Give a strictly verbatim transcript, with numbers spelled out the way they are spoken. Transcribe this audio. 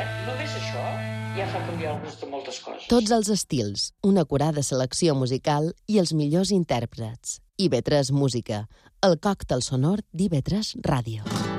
eh? Només això ja fa canviar el gust de moltes coses. Tots els estils, una acurada selecció musical i els millors intèrprets. I ve tres Música, el còctel sonor d'I V tres Ràdio.